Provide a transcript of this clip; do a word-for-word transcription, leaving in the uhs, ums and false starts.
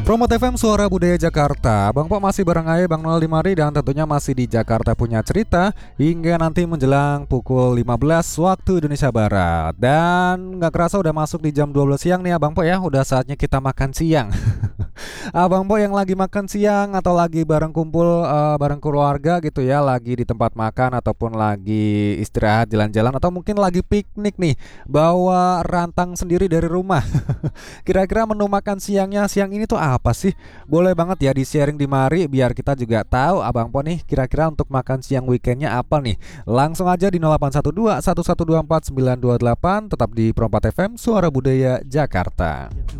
Promo T F M Suara Budaya Jakarta. Bang Po masih bareng Aye, Bang Noel Dimari, dan tentunya masih di Jakarta Punya Cerita hingga nanti menjelang pukul lima belas waktu Indonesia Barat. Dan gak kerasa udah masuk di jam dua belas siang nih ya Bang Po ya. Udah saatnya kita makan siang. Abang Po yang lagi makan siang atau lagi bareng kumpul uh, bareng keluarga gitu ya, lagi di tempat makan ataupun lagi istirahat jalan-jalan atau mungkin lagi piknik nih, bawa rantang sendiri dari rumah. Kira-kira menu makan siangnya siang ini tuh apa sih? Boleh banget ya di-sharing di mari biar kita juga tahu Abang Po nih kira-kira untuk makan siang weekendnya apa nih. Langsung aja di nol delapan satu dua satu satu dua empat sembilan dua delapan, tetap di Pro empat F M Suara Budaya Jakarta.